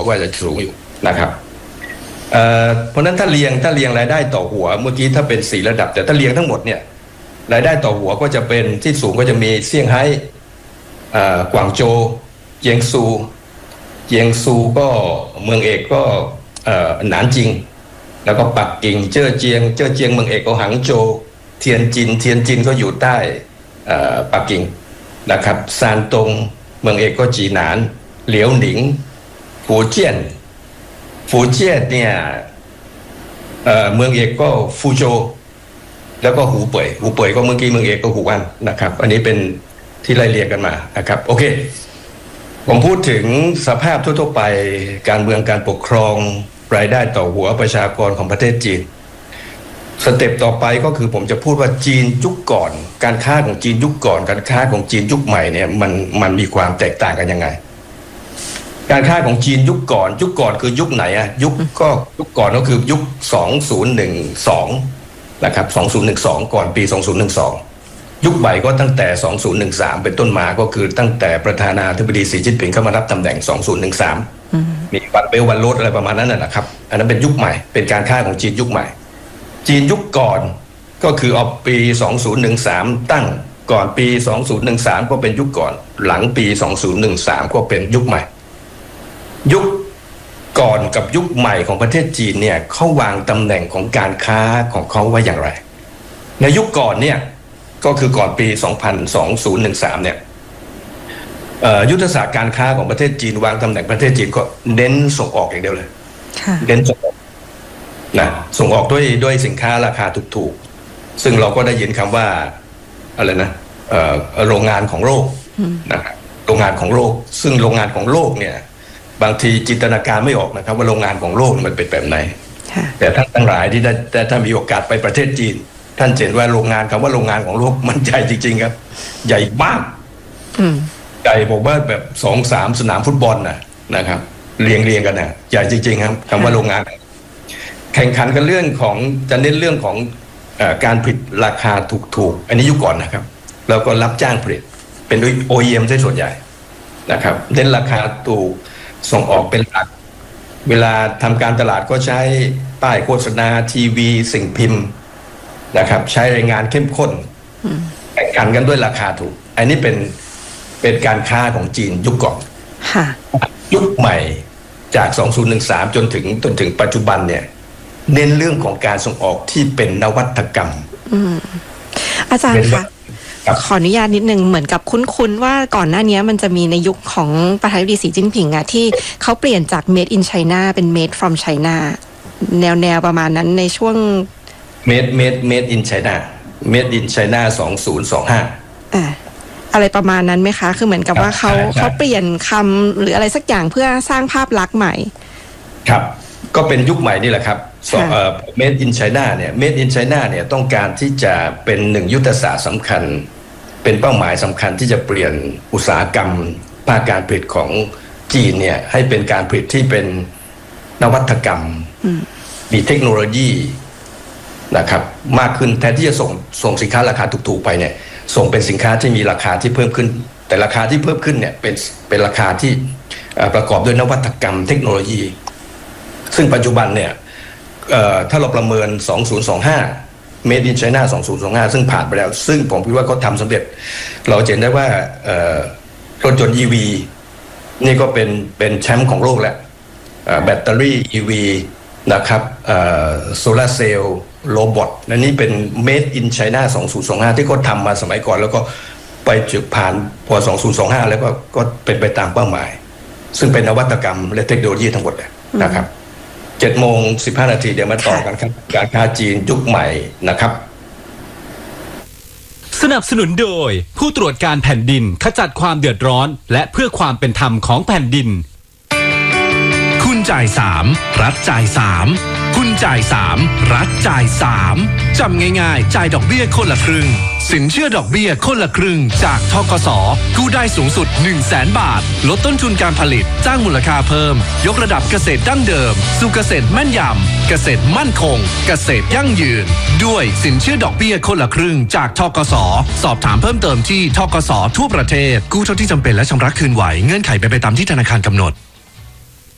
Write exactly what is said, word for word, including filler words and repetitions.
ก็จะสูงอยู่นะครับเอ่อเพราะนั้นถ้าเรียงถ้าเรียงรายได้ต่อหัวเมื่อกี้ถ้าเป็นสี่ระดับแต่ถ้าเรียงทั้งหมดเนี่ยรายได้ต่อหัวก็จะเป็นที่สูงก็จะมีเซี่ยงไฮ้กวางโจวเจียงซูเจียงซูก็เมืองเอกก็หนานจิงแล้วก็ปักกิ่งเจ้อเจียงเจ้อเจียงเมืองเอกก็หางโจวเทียนจินเทียนจินก็อยู่ใต้ปักกิ่งนะครับซานตงเมืองเอกก็จีหนานเหลียวหนิงฟูเจี้ยนฟูเจี้ยนเนี่ยเอ่อเมืองเอกก็ฟูโจวแล้วก็หูเป่ยหูเป่ยก็เมื่อกี้เมืองเอกก็หูอันนะครับอันนี้เป็นที่ไล่เรียงกันมานะครับโอเคผมพูดถึงสภาพทั่วๆไปการเมืองการปกครองรายได้ต่อหัวประชากรของประเทศจีนสเต็ปต่อไปก็คือผมจะพูดว่าจีนยุคก่อนการค้าของจีนยุคก่อนการค้าของจีนยุคใหม่เนี่ยมันมันมีความแตกต่างกันยังไงการค้าของจีนยุคก่อนยุคก่อนคือยุคไหนอะยุคก็ยุคก่อนก็คือยุคสองพันสิบสองนะครับสองพันสิบสองก่อนปีสองพันสิบสองยุคใหม่ก็ตั้งแต่สองพันสิบสามเป็นต้นมาก็คือตั้งแต่ประธานาธิบดีสีจิ้นผิงเข้ามารับตำแหน่งสองพันสิบสามมีวันเบลวันโรดอะไรประมาณนั้นนะครับอันนั้นเป็นยุคใหม่เป็นการค้าของจีนยุคใหม่จีนยุคก่อนก็คือเอาปีสองพันสิบสามตั้งก่อนปีสองพันสิบสามก็เป็นยุคก่อนหลังปีสองพันสิบสามก็เป็นยุคใหม่ยุคก่อนกับยุคใหม่ของประเทศจีนเนี่ยเขาวางตำแหน่งของการค้าของเขาไว้อย่างไรในยุคก่อนเนี่ยก็คือก่อนปีสองพันสิบสามเนี่ยยุทธศาสตร์การค้าของประเทศจีนวางตำแหน่งประเทศจีนก็เน้นส่งออกอย่างเดียวเลยเน้นส่งออกนะส่งออกด้วยด้วยสินค้าราคาถูกๆซึ่งเราก็ได้ยินคำว่าอะไรนะโรงงานของโลกนะครับโรงงานของโลกซึ่งโรงงานของโลกเนี่ยบางทีจินตนาการไม่ออกนะครับว่าโรงงานของโลกมันเป็นแบบไหนแต่ท่านทั้งหลายที่ได้แต่ถ้ามีโอกาสไปประเทศจีนท่านเห็นว่าโรงงานคำว่าโรงงานของโลกมันใหญ่จริงๆครับใหญ่มากใหญ่ผมว่าแบบสองสามสนามฟุตบอลนะนะครับเรียงเรียงกันนะใหญ่จริงๆครับคำว่าโรงงานแข่งขันกันเรื่องของจะเน้นเรื่องของเอ่อการผลิตราคาถูกๆอันนี้ยุคก่อนนะครับแล้วก็รับจ้างผลิตเป็นโดย โอ อี เอ็ม ซะส่วนใหญ่นะครับเน้นราคาถูกส่งออกเป็นหลักเวลาทำการตลาดก็ใช้ป้ายโฆษณาทีวีสิ่งพิมพ์นะครับใช้รายงานเข้มข้นแข่งขันกันด้วยราคาถูกอันนี้เป็นเป็นการค้าของจีนยุคก่อนยุคใหม่จากสองพันสิบสามจนถึงจนถึงปัจจุบันเนี่ยเน้นเรื่องของการส่งออกที่เป็นนวัตกรรมอาจารย์คะขออนุญาตนิดนึงเหมือนกับคุ้นๆว่าก่อนหน้านี้มันจะมีในยุคของประธานาธิบดีสีจิ้นผิงอะที่เขาเปลี่ยนจาก made in China เป็น made from China แนวแนวประมาณนั้นในช่วง made made made in China made in China สองพันยี่สิบห้าอ่าอะไรประมาณนั้นไหมคะคือเหมือนกับว่าเขาเขาเปลี่ยนคำหรืออะไรสักอย่างเพื่อสร้างภาพลักษณ์ใหม่ครับก็เป็นยุคใหม่นี่แหละครับเอ่อ made in China เนี่ย made in China เนี่ยต้องการที่จะเป็นหนึ่งยุทธศาสตร์สำคัญเป็นเป้าหมายสำคัญที่จะเปลี่ยนอุตสาหกรรมภาคการผลิตของจีนเนี่ยให้เป็นการผลิตที่เป็นนวัตกรรมมีเทคโนโลยีนะครับมากขึ้นแทนที่จะส่งส่งสินค้าราคาถูกๆไปเนี่ยส่งเป็นสินค้าที่มีราคาที่เพิ่มขึ้นแต่ราคาที่เพิ่มขึ้นเนี่ยเป็นเป็นราคาที่ประกอบด้วยนวัตกรรมเทคโนโลยีซึ่งปัจจุบันเนี่ยถ้าเราประเมินสองพันยี่สิบห้า Made in China สองพันยี่สิบห้าซึ่งผ่านไปแล้วซึ่งผมคิดว่าเขาทำสำเร็จเราเห็นได้ว่ารถยนต์ อี วี นี่ก็เป็นเป็นแชมป์ของโลกแล้วแบตเตอรี่ อี วี นะครับโซลาร์เซลล์โรบอทและนี่เป็น Made in China สองพันยี่สิบห้าที่เขาทำมาสมัยก่อนแล้วก็ไปจุดผ่านพอสองพันยี่สิบห้าแล้วก็ก็เป็นไปตามเป้าหมายซึ่งเป็นนวัตกรรมและเทคโนโลยีทั้งหมดนะครับเจ็ดโมงสิบห้านาทีเดี๋ยวมาต่อกันครับการค้าจีนยุคใหม่นะครับสนับสนุนโดยผู้ตรวจการแผ่นดินขจัดความเดือดร้อนและเพื่อความเป็นธรรมของแผ่นดินคุณจ่ายสามรัฐจ่ายสามคุณจ่ายสามรัฐจ่ายสามจำง่ายๆจ่ายดอกเบี้ยคนละครึ่งสินเชื่อดอกเบี้ยคนละครึ่งจากธกส.กู้ได้สูงสุด หนึ่งแสน บาทลดต้นทุนการผลิตสร้างมูลค่าเพิ่มยกระดับเกษตรดั้งเดิมสู่เกษตรแม่นยำเกษตรมั่นคงเกษตรยั่งยืนด้วยสินเชื่อดอกเบี้ยคนละครึ่งจากธกส.สอบถามเพิ่มเติมที่ธกส.ทั่วประเทศกู้เท่าที่จำเป็นและชำระคืนไหวเงื่อนไขเป็นไปตามที่ธนาคารกำหนด